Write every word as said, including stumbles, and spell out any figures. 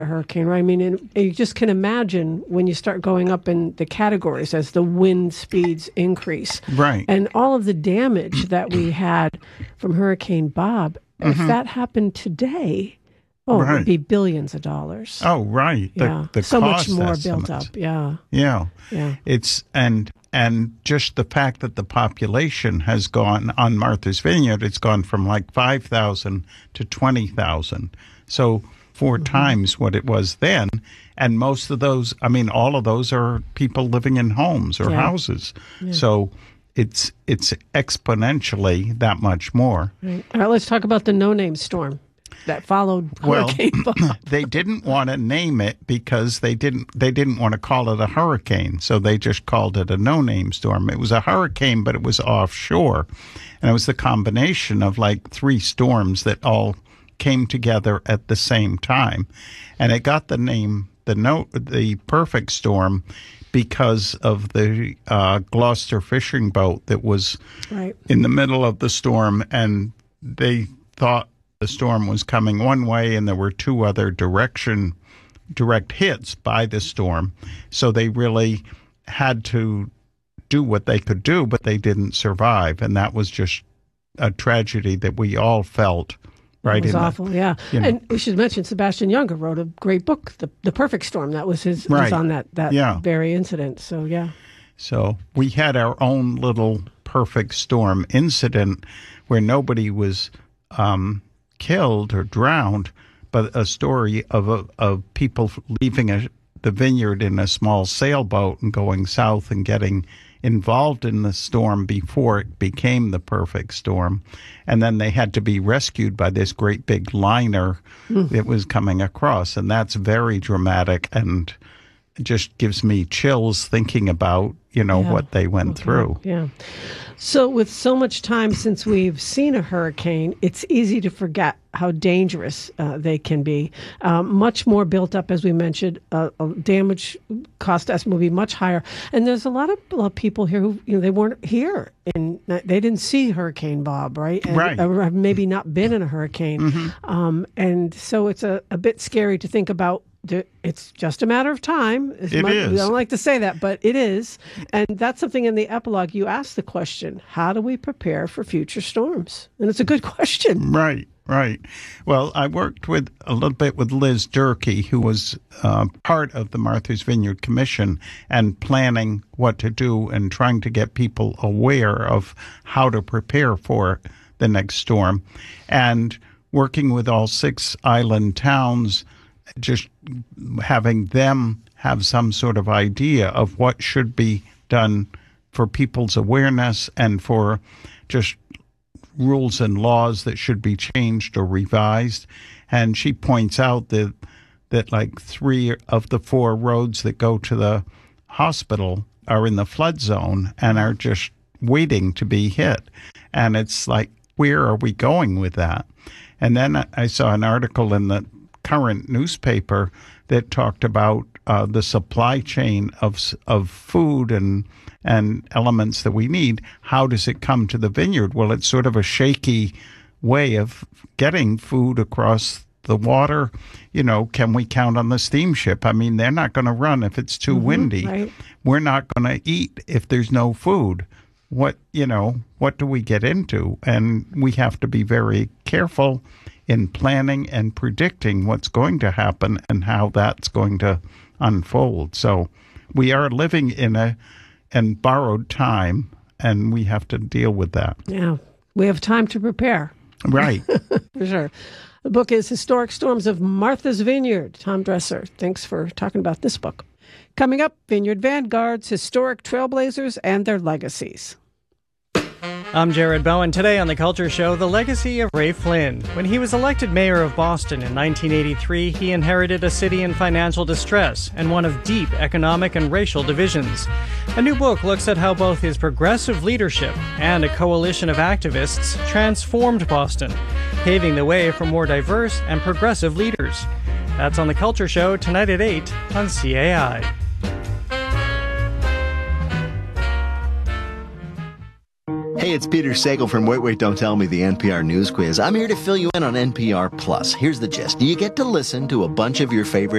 a hurricane, right? I mean, and you just can imagine when you start going up in the categories as the wind speeds increase. Right. And all of the damage that we had from Hurricane Bob, if Mhm. that happened today, oh, it Right. would be billions of dollars. Oh, right. The, Yeah. the so cost much more estimates. built up. Yeah. Yeah. Yeah. It's and and just the fact that the population has gone on Martha's Vineyard, it's gone from like five thousand to twenty thousand. So four Mm-hmm. times what it was then. And most of those, I mean, all of those are people living in homes or Yeah. houses. Yeah. So it's it's exponentially that much more. Right. All right, let's talk about the no-name storm that followed Well, Hurricane Bob. they didn't want to name it because they didn't they didn't want to call it a hurricane, so they just called it a no-name storm. It was a hurricane, but it was offshore, and it was the combination of like three storms that all came together at the same time, and it got the name the no the perfect storm because of the uh, Gloucester fishing boat that was Right. in the middle of the storm, and they thought the storm was coming one way, and there were two other direction direct hits by the storm. So they really had to do what they could do, but they didn't survive, and that was just a tragedy that we all felt. Right, It was in the- awful, yeah. you know. And we should mention Sebastian Younger wrote a great book, The The Perfect Storm. That was his was Right. on that that Yeah. very incident. So yeah. So we had our own little perfect storm incident where nobody was um, killed or drowned, but a story of a, of people leaving a, the vineyard in a small sailboat and going south and getting involved in the storm before it became the perfect storm. And then they had to be rescued by this great big liner Mm. that was coming across. And that's very dramatic and just gives me chills thinking about, you know, Yeah. what they went Okay. through. Yeah. So with so much time since we've seen a hurricane, it's easy to forget how dangerous uh, they can be. Um, much more built up, as we mentioned. Uh, uh, damage cost estimate will be much higher. And there's a lot of uh, people here who, you know, they weren't here and they didn't see Hurricane Bob, right? And, Right. Or have maybe not been in a hurricane. Um, and so it's a, a bit scary to think about. the- It's just a matter of time. As It much- is. We don't like to say that, but it is. And that's something in the epilogue. You ask the question, how do we prepare for future storms? And it's a good question. Right, right. Well, I worked with a little bit with Liz Durkee, who was uh, part of the Martha's Vineyard Commission and planning what to do and trying to get people aware of how to prepare for the next storm. And working with all six island towns, just having them have some sort of idea of what should be done for people's awareness and for just rules and laws that should be changed or revised. And she points out that that like three of the four roads that go to the hospital are in the flood zone and are just waiting to be hit. And it's like, where are we going with that? And then I saw an article in the current newspaper that talked about uh, the supply chain of of food and and elements that we need. How does it come to the vineyard? Well, it's sort of a shaky way of getting food across the water. You know, can we count on the steamship? I mean, they're not going to run if it's too windy. right. We're not going to eat if there's no food. What, you know, what do we get into? And we have to be very careful in planning and predicting what's going to happen and how that's going to unfold. So we are living in a in borrowed time, and we have to deal with that. Yeah. We have time to prepare, Right. for sure. The book is Historic Storms of Martha's Vineyard. Tom Dresser, thanks for talking about this book. Coming up, Vineyard Vanguards, historic trailblazers and their legacies. I'm Jared Bowen. Today on The Culture Show, the legacy of Ray Flynn. When he was elected mayor of Boston in nineteen eighty-three, he inherited a city in financial distress and one of deep economic and racial divisions. A new book looks at how both his progressive leadership and a coalition of activists transformed Boston, paving the way for more diverse and progressive leaders. That's on The Culture Show tonight at eight on C A I. Hey, Hey, it's Peter Sagal from Wait, Wait, Don't Tell Me, the N P R News Quiz. I'm here to fill you in on N P R Plus. Here's the gist. You get to listen to a bunch of your favorite